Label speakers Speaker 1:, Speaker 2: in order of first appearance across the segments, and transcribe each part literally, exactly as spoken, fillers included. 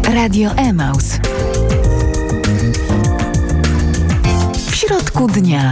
Speaker 1: Radio Emaus. W środku dnia.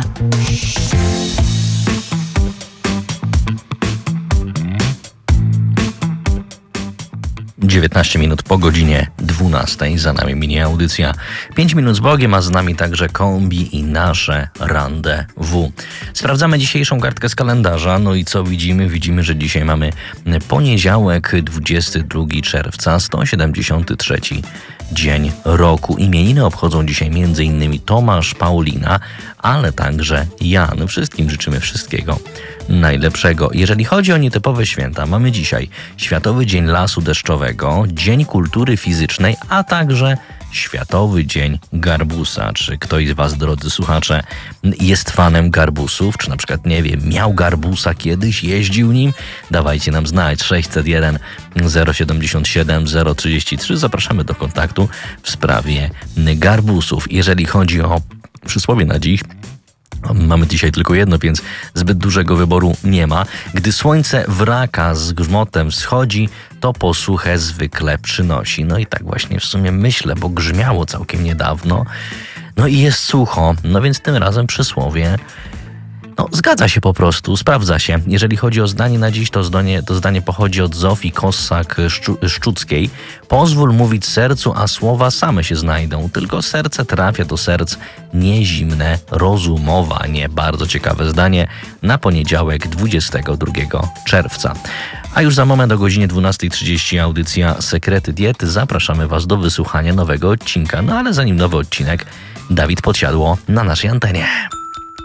Speaker 2: dziewiętnaście minut po godzinie dwunastej. Za nami mini audycja pięć minut z Bogiem, a z nami także kombi i nasze rendezvous. Sprawdzamy dzisiejszą kartkę z kalendarza. No i co widzimy? Widzimy, że dzisiaj mamy poniedziałek, dwudziestego drugiego czerwca, sto siedemdziesiąty trzeci dzień roku. Imieniny obchodzą dzisiaj między innymi Tomasz, Paulina, ale także Jan. Wszystkim życzymy wszystkiego najlepszego. Jeżeli chodzi o nietypowe święta, mamy dzisiaj Światowy Dzień Lasu Deszczowego, Dzień Kultury Fizycznej, a także Światowy Dzień Garbusa. Czy ktoś z Was, drodzy słuchacze, jest fanem garbusów? Czy na przykład, nie wiem, miał garbusa kiedyś, jeździł nim? Dawajcie nam znać. sześćset jeden zero siedemdziesiąt siedem zero trzydzieści trzy. Zapraszamy do kontaktu w sprawie garbusów. Jeżeli chodzi o przysłowie na dziś, mamy dzisiaj tylko jedno, więc zbyt dużego wyboru nie ma. Gdy słońce wraka z grzmotem wschodzi, to posłuchę zwykle przynosi. No i tak właśnie w sumie myślę, bo grzmiało całkiem niedawno. No i jest sucho. No więc tym razem przysłowie no, zgadza się po prostu, sprawdza się. Jeżeli chodzi o zdanie na dziś, to zdanie, to zdanie pochodzi od Zofii Kossak-Szczuckiej. Pozwól mówić sercu, a słowa same się znajdą. Tylko serce trafia do serc, nie zimne rozumowanie. Bardzo ciekawe zdanie na poniedziałek, dwudziestego drugiego czerwca. A już za moment o godzinie dwunasta trzydzieści audycja Sekrety Diety. Zapraszamy Was do wysłuchania nowego odcinka. No ale zanim nowy odcinek, Dawid Podsiadło na naszej antenie.